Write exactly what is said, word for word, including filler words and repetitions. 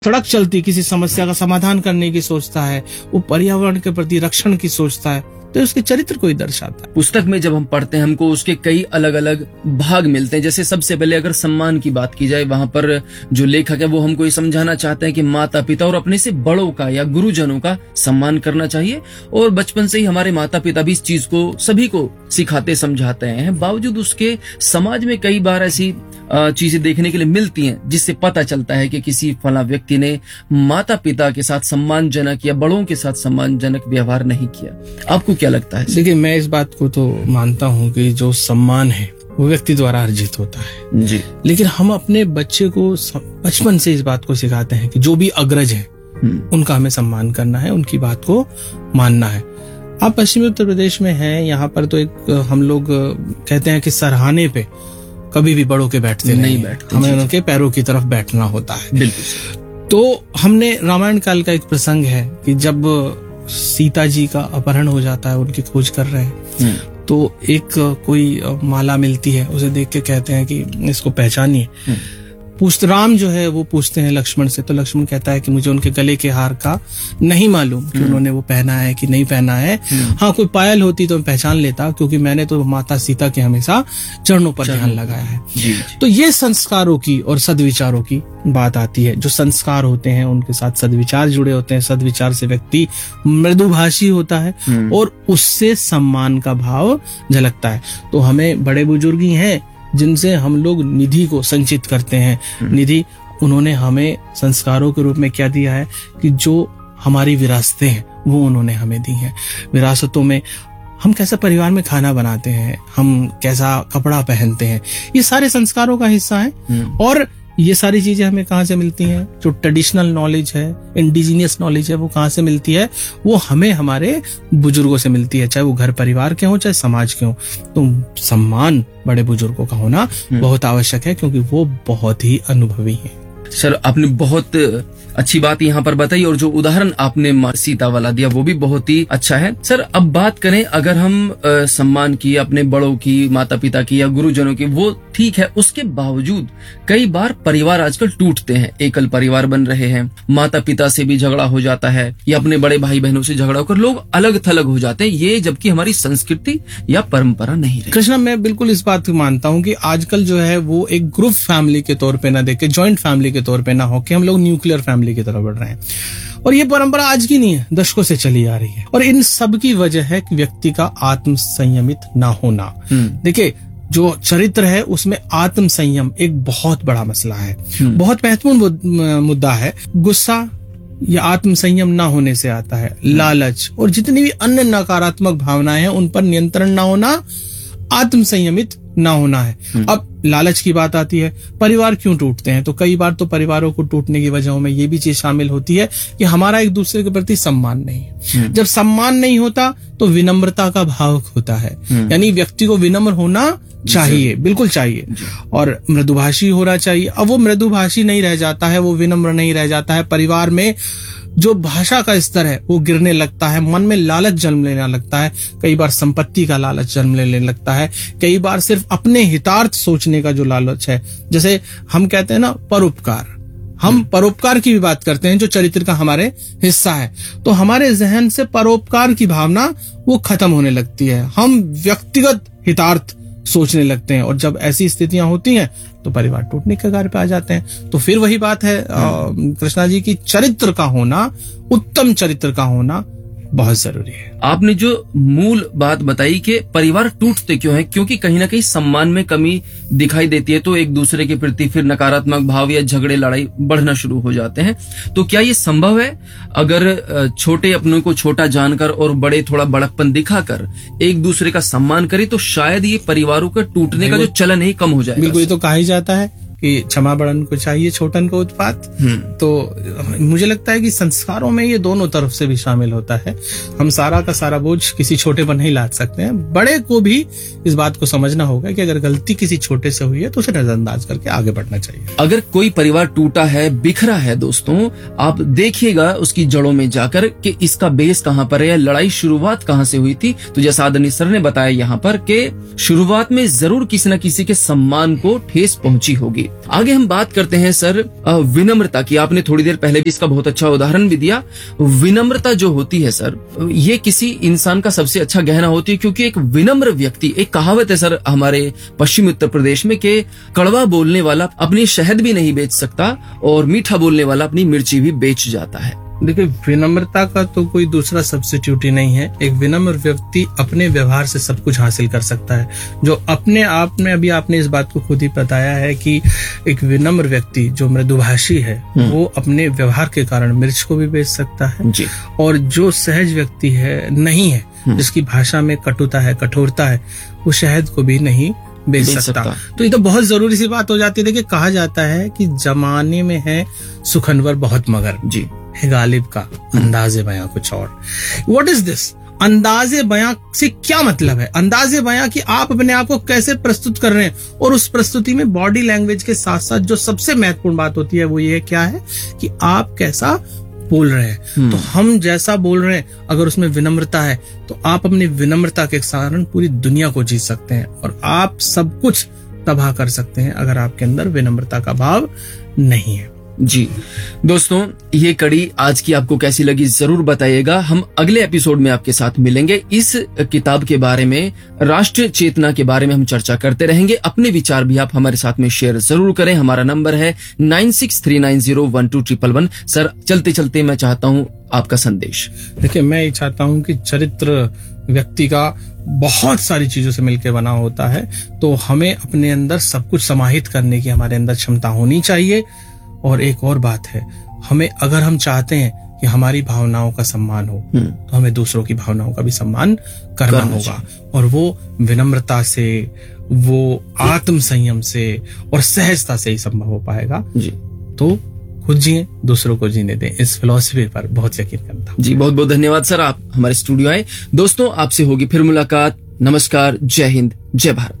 सड़क चलती किसी समस्या का समाधान करने की सोचता है, वो पर्यावरण के प्रति रक्षण की सोचता है, तो उसके चरित्र को ही दर्शाता है। पुस्तक में जब हम पढ़ते हैं हमको उसके कई अलग अलग भाग मिलते हैं। जैसे सबसे पहले अगर सम्मान की बात की जाए, वहां पर जो लेखक है वो हमको ये समझाना चाहते हैं कि माता पिता और अपने से बड़ों का या गुरुजनों का सम्मान करना चाहिए, और बचपन से ही हमारे माता पिता भी इस चीज को सभी को सिखाते समझाते हैं। बावजूद उसके समाज में कई बार ऐसी चीजें देखने के लिए मिलती हैं जिससे पता चलता है कि किसी फला व्यक्ति ने माता पिता के साथ सम्मानजनक या बड़ों के साथ सम्मानजनक व्यवहार नहीं किया। आपको क्या लगता है? देखिए, मैं इस बात को तो मानता हूँ कि जो सम्मान है वो व्यक्ति द्वारा अर्जित होता है जी, लेकिन हम अपने बच्चे को बचपन से इस बात को सिखाते हैं कि जो भी अग्रज है उनका हमें सम्मान करना है, उनकी बात को मानना है। आप पश्चिमी उत्तर प्रदेश में हैं, यहाँ पर तो एक हम लोग कहते हैं कि सरहाने पे कभी भी बड़ों के बैठते नहीं, नहीं बैठते, हमें उनके पैरों की तरफ बैठना होता है। बिल्कुल। तो हमने रामायण काल का एक प्रसंग है कि जब सीता जी का अपहरण हो जाता है, उनकी खोज कर रहे हैं, तो एक कोई माला मिलती है, उसे देख के कहते हैं कि इसको पहचानिए। पूछते राम जो है वो पूछते हैं लक्ष्मण से, तो लक्ष्मण कहता है कि मुझे उनके गले के हार का नहीं मालूम कि उन्होंने वो पहना है कि नहीं पहना है। हाँ, कोई पायल होती तो मैं पहचान लेता, क्योंकि मैंने तो माता सीता के हमेशा चरणों पर ध्यान लगाया है। जी। तो ये संस्कारों की और सद्विचारों की बात आती है। जो संस्कार होते हैं उनके साथ सद्विचार जुड़े होते हैं। सद्विचार से व्यक्ति मृदुभाषी होता है और उससे सम्मान का भाव झलकता है। तो हमें बड़े बुजुर्ग ही हैं जिनसे हम लोग निधि को संचित करते हैं। निधि उन्होंने हमें संस्कारों के रूप में क्या दिया है कि जो हमारी विरासतें हैं वो उन्होंने हमें दी हैं। विरासतों में हम कैसा परिवार में खाना बनाते हैं, हम कैसा कपड़ा पहनते हैं, ये सारे संस्कारों का हिस्सा है। और ये सारी चीजें हमें कहाँ से मिलती हैं? जो ट्रेडिशनल नॉलेज है, इंडिजीनियस नॉलेज है, वो कहाँ से मिलती है? वो हमें हमारे बुजुर्गों से मिलती है, चाहे वो घर परिवार के हों चाहे समाज के हों। तो सम्मान बड़े बुजुर्गों का होना बहुत आवश्यक है, क्योंकि वो बहुत ही अनुभवी हैं। सर, आपने बहुत अच्छी बात यहाँ पर बताई, और जो उदाहरण आपने सीता वाला दिया वो भी बहुत ही अच्छा है। सर, अब बात करें अगर हम आ, सम्मान की, अपने बड़ों की, माता पिता की या गुरुजनों की, वो ठीक है, उसके बावजूद कई बार परिवार आजकल टूटते हैं, एकल परिवार बन रहे हैं, माता पिता से भी झगड़ा हो जाता है या अपने बड़े भाई बहनों से झगड़ा होकर लोग अलग थलग हो जाते हैं, ये जबकि हमारी संस्कृति या परंपरा नहीं रही। कृष्णा, मैं बिल्कुल इस बात को मानता हूँ कि आजकल जो है वो एक ग्रुप फैमिली के तौर पे ना देखे, ज्वाइंट फैमिली के तौर पे ना हो के हम लोग न्यूक्लियर फैमिली की तरफ बढ़ रहे हैं। और ये परंपरा आज की नहीं है, दशकों से चली आ रही है। और इन सब की वजह है कि व्यक्ति का आत्म संयमित ना होना। देखिए, जो चरित्र है उसमें आत्म संयम एक बहुत बड़ा मसला है, बहुत महत्वपूर्ण मुद्दा है। गुस्सा या आत्म संयम ना होने से आता है लालच, और जितनी भी अन्य नकारात्मक भावनाएं हैं उन पर नियंत्रण ना होना आत्म संयमित ना होना है। अब लालच की बात आती है, परिवार क्यों टूटते हैं? तो कई बार तो परिवारों को टूटने की वजहों में ये भी चीज शामिल होती है कि हमारा एक दूसरे के प्रति सम्मान नहीं है। जब सम्मान नहीं होता तो विनम्रता का भाव होता है, यानी व्यक्ति को विनम्र होना चाहिए, बिल्कुल चाहिए, और मृदुभाषी होना चाहिए। अब वो मृदुभाषी नहीं रह जाता है, वो विनम्र नहीं रह जाता है, परिवार में जो भाषा का स्तर है वो गिरने लगता है, मन में लालच जन्म लेने लगता है, कई बार संपत्ति का लालच जन्म लेने लगता है, कई बार सिर्फ अपने हितार्थ सोचने का जो लालच है। जैसे हम कहते हैं ना परोपकार, हम परोपकार की भी बात करते हैं जो चरित्र का हमारे हिस्सा है, तो हमारे जहन से परोपकार की भावना वो खत्म होने लगती है, हम व्यक्तिगत हितार्थ सोचने लगते हैं। और जब ऐसी स्थितियां होती हैं तो परिवार टूटने के कगार पे आ जाते हैं। तो फिर वही बात है कृष्णा जी की चरित्र का होना, उत्तम चरित्र का होना बहुत जरूरी है। आपने जो मूल बात बताई कि परिवार टूटते क्यों हैं, क्योंकि कहीं ना कहीं सम्मान में कमी दिखाई देती है, तो एक दूसरे के प्रति फिर नकारात्मक भाव या झगड़े लड़ाई बढ़ना शुरू हो जाते हैं। तो क्या ये संभव है अगर छोटे अपनों को छोटा जानकर और बड़े थोड़ा बड़कपन दिखाकर एक दूसरे का सम्मान करे तो शायद ये परिवारों का टूटने का जो चलन है कम हो जाएगा? बिल्कुल, ये तो कहा ही जाता है कि क्षमा बड़न को चाहिए, छोटन को उत्पात। तो मुझे लगता है कि संस्कारों में ये दोनों तरफ से भी शामिल होता है। हम सारा का सारा बोझ किसी छोटे पर नहीं लाद सकते हैं, बड़े को भी इस बात को समझना होगा कि अगर गलती किसी छोटे से हुई है तो उसे नजरअंदाज करके आगे बढ़ना चाहिए। अगर कोई परिवार टूटा है, बिखरा है दोस्तों, आप देखिएगा उसकी जड़ों में जाकर कि इसका बेस कहाँ पर है, लड़ाई शुरुआत कहाँ से हुई थी। तो जैसा आदरणीय सर ने बताया यहाँ पर कि शुरुआत में जरूर किसी न किसी के सम्मान को ठेस पहुंची होगी। आगे हम बात करते हैं सर अ, विनम्रता की। आपने थोड़ी देर पहले भी इसका बहुत अच्छा उदाहरण भी दिया। विनम्रता जो होती है सर, ये किसी इंसान का सबसे अच्छा गहना होती है, क्योंकि एक विनम्र व्यक्ति, एक कहावत है सर हमारे पश्चिमी उत्तर प्रदेश में कि कड़वा बोलने वाला अपनी शहद भी नहीं बेच सकता और मीठा बोलने वाला अपनी मिर्ची भी बेच जाता है। देखिए, विनम्रता का तो कोई दूसरा सब्स्टिट्यूट ही नहीं है। एक विनम्र व्यक्ति अपने व्यवहार से सब कुछ हासिल कर सकता है, जो अपने आप में, अभी आपने इस बात को खुद ही बताया है कि एक विनम्र व्यक्ति जो मृदुभाषी है वो अपने व्यवहार के कारण मिर्च को भी बेच सकता है जी। और जो सहज व्यक्ति है नहीं है, जिसकी भाषा में कटुता है, कठोरता है, वो शहद को भी नहीं बेच सकता।, सकता तो ये तो बहुत जरूरी सी बात हो जाती है। देखिए, कहा जाता है कि जमाने में है सुखनवर बहुत मगर जी, है गालिब का अंदाजे बयां कुछ और। What is this? अंदाजे बयां से क्या मतलब है? अंदाजे बयां कि आप अपने आप को कैसे प्रस्तुत कर रहे हैं, और उस प्रस्तुति में बॉडी लैंग्वेज के साथ साथ जो सबसे महत्वपूर्ण बात होती है वो ये क्या है कि आप कैसा बोल रहे हैं। तो हम जैसा बोल रहे हैं, अगर उसमें विनम्रता है तो आप अपनी विनम्रता के कारण पूरी दुनिया को जीत सकते हैं, और आप सब कुछ तबाह कर सकते हैं अगर आपके अंदर विनम्रता का भाव नहीं है। जी दोस्तों, ये कड़ी आज की आपको कैसी लगी जरूर बताइएगा। हम अगले एपिसोड में आपके साथ मिलेंगे। इस किताब के बारे में, राष्ट्रीय चेतना के बारे में हम चर्चा करते रहेंगे। अपने विचार भी आप हमारे साथ में शेयर जरूर करें। हमारा नंबर है nine six three nine zero one two triple one. Sir, चलते चलते मैं चाहता हूँ आपका संदेश। देखिए, मैं ये चाहता हूँ कि चरित्र व्यक्ति का बहुत सारी चीजों से मिलकर बना होता है, तो हमें अपने अंदर सब कुछ समाहित करने की हमारे अंदर क्षमता होनी चाहिए। और एक और बात है, हमें, अगर हम चाहते हैं कि हमारी भावनाओं का सम्मान हो तो हमें दूसरों की भावनाओं का भी सम्मान करना होगा, और वो विनम्रता से, वो आत्म संयम से और सहजता से ही संभव हो पाएगा जी। तो खुद जिए, दूसरों को जीने दें। इस फिलॉसफी पर बहुत यकीन करता हूं। जी, बहुत बहुत धन्यवाद सर, आप हमारे स्टूडियो आए। दोस्तों, आपसे होगी फिर मुलाकात। नमस्कार, जय हिंद, जय भारत।